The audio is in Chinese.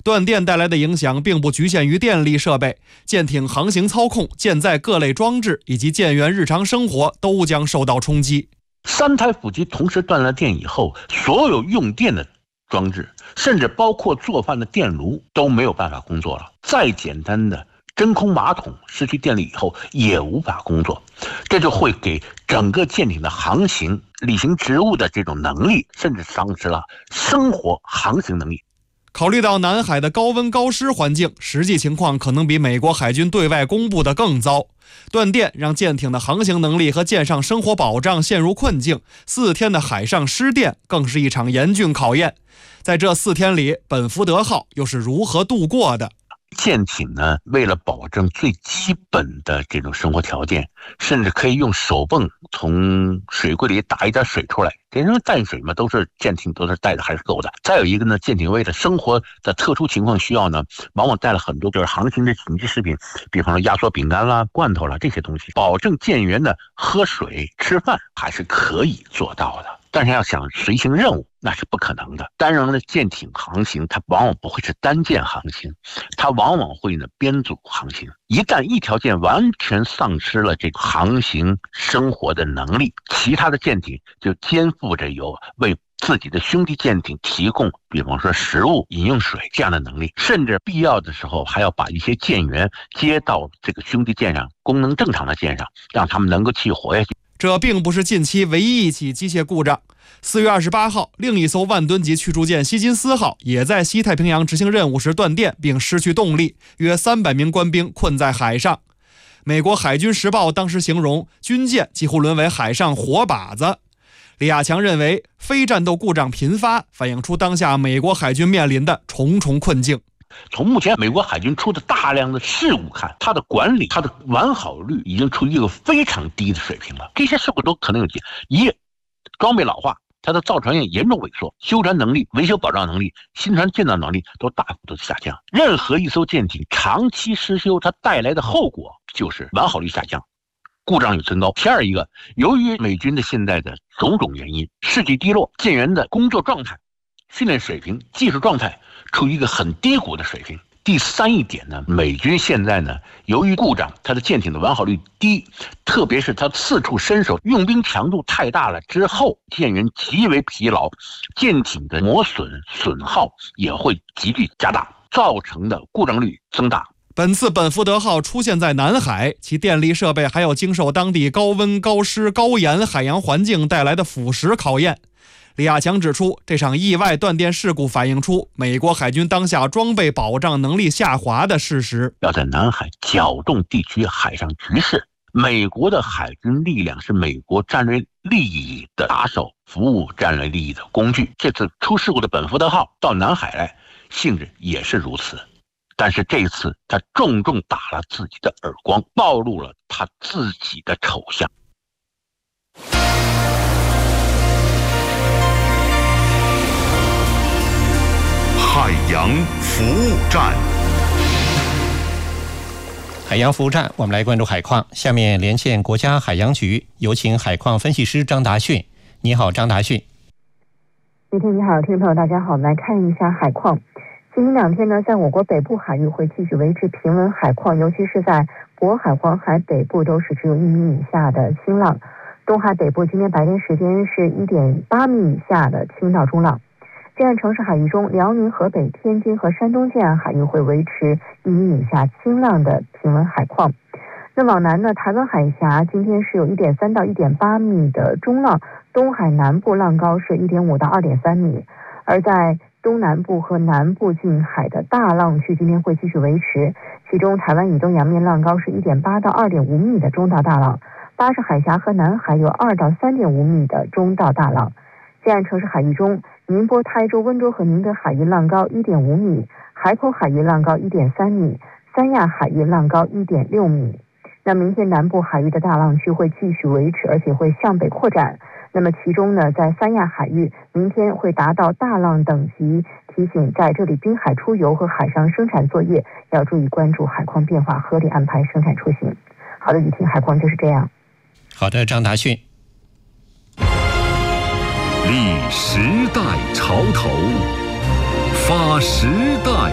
断电带来的影响并不局限于电力设备，舰艇航行操控、舰载各类装置以及舰员日常生活都将受到冲击。 3台辅机同时断了电以后，所有用电的装置，甚至包括做饭的电炉都没有办法工作了。再简单的真空马桶失去电力以后也无法工作，这就会给整个舰艇的航行、履行职务的这种能力，甚至丧失了生活航行能力。 考虑到南海的高温高湿环境，实际情况可能比美国海军对外公布的更糟。断电让舰艇的航行能力和舰上生活保障陷入困境，4天的海上失电更是一场严峻考验。在这4天里，本福德号又是如何度过的？ 舰艇呢，为了保证最基本的这种生活条件，甚至可以用手泵从水柜里打一点水出来。因为淡水嘛，舰艇都是带的还是够的。再有一个呢，舰艇为了生活的特殊情况需要呢，往往带了很多就是航行的紧急食品，比方说压缩饼干啦、罐头啦这些东西，保证舰员的喝水、吃饭还是可以做到的。但是要想随行任务，那是不可能的。当然了，舰艇航行它往往不会是单舰航行，它往往会呢编组航行。一旦一条舰完全丧失了这个航行生活的能力，其他的舰艇就肩负着有为自己的兄弟舰艇提供，比方说食物、饮用水这样的能力，甚至必要的时候还要把一些舰员接到这个兄弟舰上，功能正常的舰上，让他们能够继续活下去。 这并不是近期唯一一起机械故障。4月28号，另一艘万吨级驱逐舰希金斯号也在西太平洋执行任务时断电并失去动力，约300名官兵困在海上。美国海军时报当时形容军舰几乎沦为海上活靶子。李亚强认为，非战斗故障频发，反映出当下美国海军面临的重重困境。 从目前美国海军出的大量的事故看，它的管理、它的完好率已经处于一个非常低的水平了。这些事故都可能有一，装备老化，它的造船业严重萎缩，修船能力、维修保障能力、新船建造能力都大幅度下降。任何一艘舰艇长期失修，它带来的后果就是完好率下降，故障率增高。第二一个，由于美军的现在的种种原因，士气低落，舰员的工作状态、训练水平、技术状态处于一个很低谷的水平。第三一点呢，美军现在呢，由于故障，它的舰艇的完好率低，特别是它四处伸手，用兵强度太大了之后，舰员极为疲劳，舰艇的磨损损耗也会急剧加大，造成的故障率增大。 本次本福德号出现在南海，其电力设备还要经受当地高温、高湿、高盐海洋环境带来的腐蚀考验。李亚强指出，这场意外断电事故反映出美国海军当下装备保障能力下滑的事实。 要在南海搅动地区海上局势，美国的海军力量是美国战略利益的打手，服务战略利益的工具。这次出事故的本福德号到南海来，性质也是如此。但是这一次，他重重打了自己的耳光，暴露了他自己的丑相。 海洋服务站， 海洋服务站，我们来关注海况。下面连线国家海洋局，有请海况分析师张达迅。你好，张达迅。 李天你好，听众朋友大家好，我们来看一下海况。今明2天呢，在我国北部海域会继续维持平稳海况，尤其是在渤海、黄海北部都是只有1米以下的新浪，东海北部今天白天时间是1.8米以下的轻到中浪。沿岸城市海域中，辽宁、河北、天津和山东沿岸海域会维持1米以下轻浪的平稳海况。那往南呢，台湾海峡今天是有1.3到1.8米的中浪，东海南部浪高是1.5到2.3米，而在东南部和南部近海的大浪区今天会继续维持，其中台湾以东洋面浪高是1.8到2.5米的中到大浪，巴士海峡和南海有2到3.5米的中到大浪。沿岸城市海域中，宁波、台州、温州和宁德海域浪高1.5米，海口海域浪高1.3米，三亚海域浪高1.6米。那明天南部海域的大浪区会继续维持，而且会向北扩展。那么其中呢，在三亚海域明天会达到大浪等级，提醒在这里滨海出游和海上生产作业要注意关注海况变化，合理安排生产出行。好的，雨婷，海况就是这样。 好的，张达迅。 立时代潮头，发时代